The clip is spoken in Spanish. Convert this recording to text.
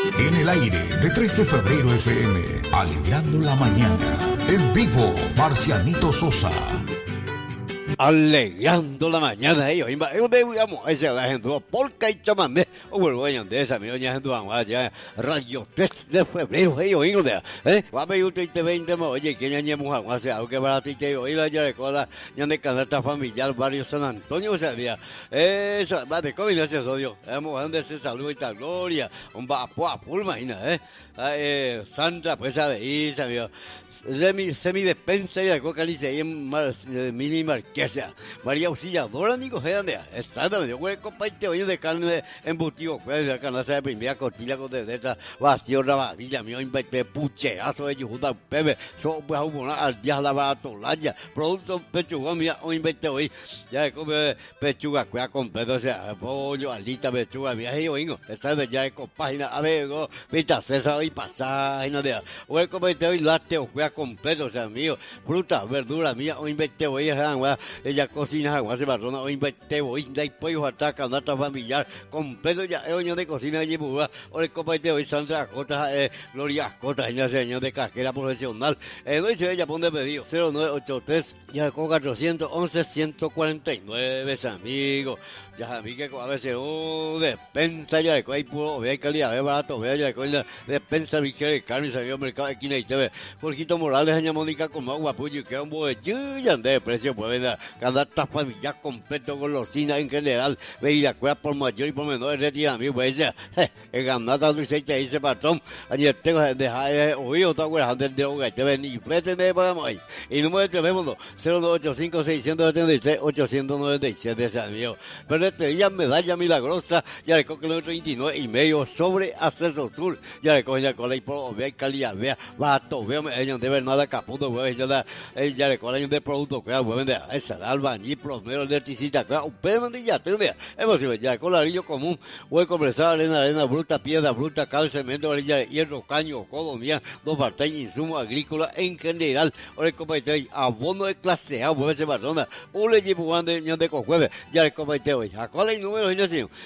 En el aire de 3 de febrero FM, alegrando la mañana. En vivo, Marcianito Sosa. Alegrando la mañana, ellos, digamos, esa la gente, polka y chamamé, o vuelvo a de esa, mi doña gente, ya, radio 3 de febrero, ellos, guape, usted te 20, oye, que ya ñemos a hacer algo que para ti te oí la ya recuerda, ya de canasta familiar, barrio San Antonio, o sea, eso, va de combinación, odio, vamos, donde se salud y tal, gloria, un vapo a pulma, Sandra, pues, a de Isa, semi despensa y de coca lice ahí en mini marquesa María Auxiliadora ni coger de exactamente yo voy compartir hoy de carne embutido pues de canasta de primera costilla con deleta vacío rabadilla mío invité pucherazo de yujuta pepe so pues una al día la barato laya producto pechuga mía hoy invité hoy ya come pechuga cuya completo o sea pollo alita pechuga mía y hoy esa de ya con página a ver vita César y pasaje de hoy compartir hoy lácteo completo, o sea, mío, fruta, verdura, mía, hoy invité hoy, ella cocina, agua, se barrona, hoy invité hoy, de pollo, ataca, nata familiar, completo, ya, es de cocina, y burra, hoy compartí hoy, Sandra Acota, Gloria Acota, ella señor de casquera profesional, no dice ella, pone pedido, 0983, ya con 411-149, amigos. Ya, a mí que a veces, despensa ya de hay puro, vea calidad, ve barato, vea ya de la despensa ligera de carne, salió al mercado de esquina y te ve. Jorgito Morales, doña Mónica, con agua, puyo, que un bobe, ya de precio, pues, venda, cada familia completo, golosina en general, bebida, cuera por mayor y por menor, retira, amigo, pues, el ganata dulce y te dice, patrón, ayer tengo, deja, oído, te acuerdas, antes de hogar, te ven, y pretende, pagamos ahí. Y número de teléfono, 0985-673-897, amigo. Pero ella medalla milagrosa, ya le coge el 39 y medio sobre Acceso Sur, ya le coge ya con la hipo, vea calidad, vea, barato, vea, ella no debe nada caputo, vea, ella le coge de producto, que vea, esa, albañil, plomero, electricista, un pedimandilla, hemos sido ya, colarillo común, hueco compresar, arena bruta, piedra bruta, cal, cemento, varilla de hierro, caño, codo, mía, dos partes, insumos agrícolas en general, ahora el comité, abono de clase A, vuelve ese barrona, un le llevo de cojueve, ya el comité hoy. ¿A cuál es el número de